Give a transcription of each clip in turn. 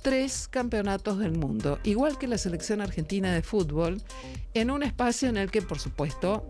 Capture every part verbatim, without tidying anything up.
tres campeonatos del mundo, igual que la selección argentina de fútbol, en un espacio en el que, por supuesto,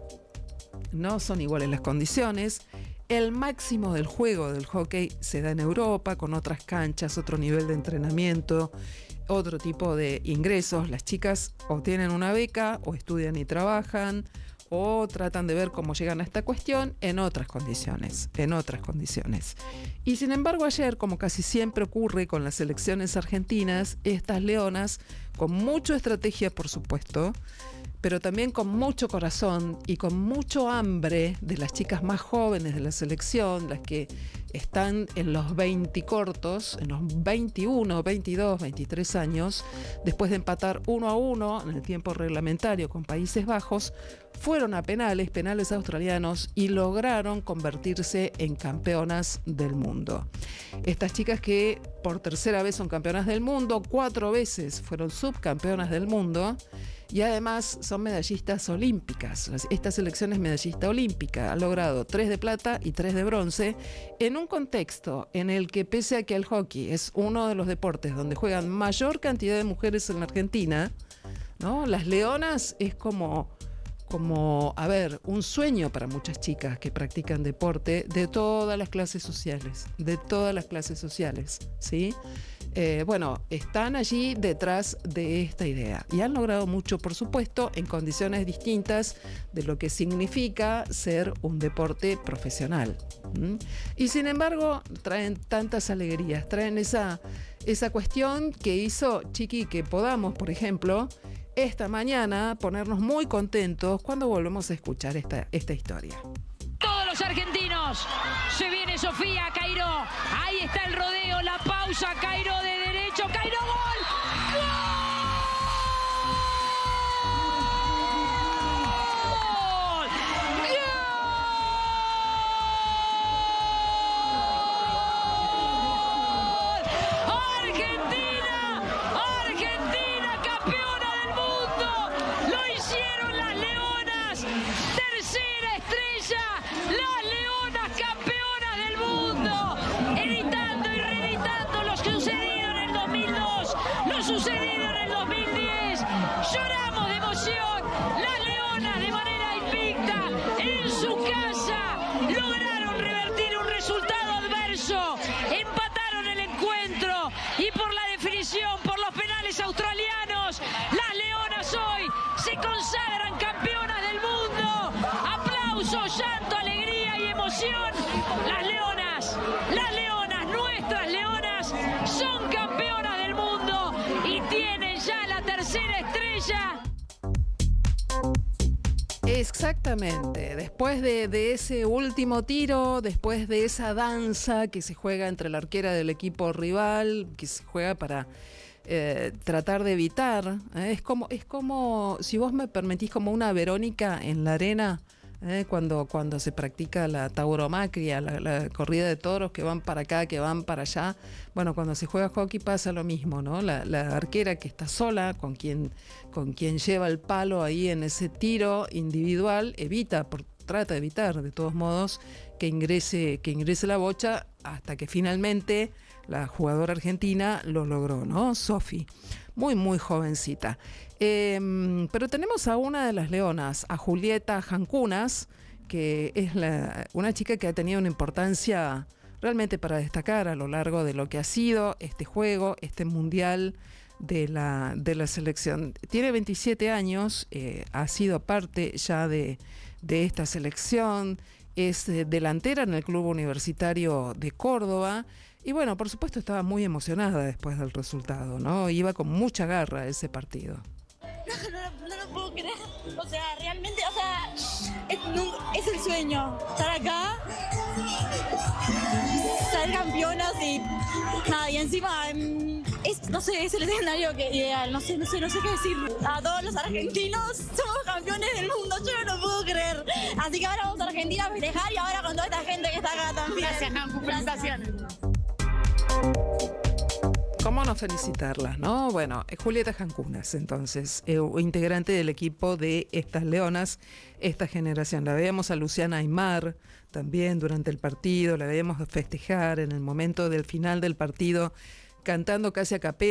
no son iguales las condiciones. El máximo del juego del hockey se da en Europa, con otras canchas, otro nivel de entrenamiento, otro tipo de ingresos. Las chicas o tienen una beca, o estudian y trabajan, o tratan de ver cómo llegan a esta cuestión en otras condiciones, en otras condiciones. Y sin embargo, ayer, como casi siempre ocurre con las selecciones argentinas, estas leonas, con mucha estrategia, por supuesto, pero también con mucho corazón y con mucho hambre de las chicas más jóvenes de la selección, las que están en los veinte cortos, en los veintiuno, veintidós, veintitrés años, después de empatar uno a uno en el tiempo reglamentario con Países Bajos, fueron a penales, penales australianos, y lograron convertirse en campeonas del mundo. Estas chicas que por tercera vez son campeonas del mundo, cuatro veces fueron subcampeonas del mundo, y además son medallistas olímpicas. Esta selección es medallista olímpica, ha logrado tres de plata y tres de bronce, en un contexto en el que, pese a que el hockey es uno de los deportes donde juegan mayor cantidad de mujeres en la Argentina, ¿no? Las leonas es como, como, a ver, un sueño para muchas chicas que practican deporte de todas las clases sociales, de todas las clases sociales, ¿sí? Eh, bueno, están allí detrás de esta idea y han logrado mucho, por supuesto, en condiciones distintas de lo que significa ser un deporte profesional. ¿Mm? Y sin embargo, traen tantas alegrías, traen esa, esa cuestión que hizo, Chiqui, que podamos, por ejemplo, esta mañana ponernos muy contentos cuando volvemos a escuchar esta, esta historia. Todos los argentinos, se viene Sofía, Cairo, ahí está el rodeo, la pausa, Cairo de derecho, Cairo, gol, ¡gol! Sucedido en el dos mil diez, lloramos de emoción. Las leonas, de manera invicta, en su casa, lograron revertir un resultado adverso, empataron el encuentro y por la definición, por los penales australianos, las leonas hoy se consagran campeonas del mundo. Aplausos, llanto, alegría y emoción. Las leonas, las leonas, nuestras leonas, son campeonas del mundo y tienen ya la tercera estrella. Exactamente, después de, de ese último tiro, después de esa danza que se juega entre la arquera del equipo rival, que se juega para eh, tratar de evitar, eh, es como, es como, si vos me permitís, como una Verónica en la arena. Eh, cuando, cuando se practica la tauromaquia, la, la corrida de toros que van para acá, que van para allá. Bueno, cuando se juega hockey pasa lo mismo, ¿no? La, la arquera que está sola, con quien, con quien lleva el palo ahí en ese tiro individual, evita, por, trata de evitar de todos modos que ingrese, que ingrese la bocha, hasta que finalmente la jugadora argentina lo logró, ¿no? Sofi, muy, muy jovencita. Eh, pero tenemos a una de las leonas, a Julieta Jancunas, que es la, una chica que ha tenido una importancia realmente para destacar a lo largo de lo que ha sido este juego, este mundial de la, de la selección. Tiene veintisiete años, eh, ha sido parte ya de, de esta selección, es eh, delantera en el Club Universitario de Córdoba. Y bueno, por supuesto estaba muy emocionada después del resultado, ¿no? Iba con mucha garra a ese partido. No, no, no lo puedo creer. O sea, realmente, o sea, es, no, es el sueño. Estar acá, ser campeonas y nada, y encima es, no sé, es el escenario que ideal. No sé, no sé, no sé qué decir. A todos los argentinos somos campeones del mundo, yo no lo puedo creer. Así que ahora vamos a Argentina a festejar y ahora con toda esta gente que está acá también. Gracias, Nancu, felicitaciones. ¿Cómo no felicitarlas, no? Bueno, Julieta Jancunas, entonces, eh, integrante del equipo de estas leonas, esta generación. La veíamos a Luciana Aymar también durante el partido, la veíamos festejar en el momento del final del partido, cantando casi a capela.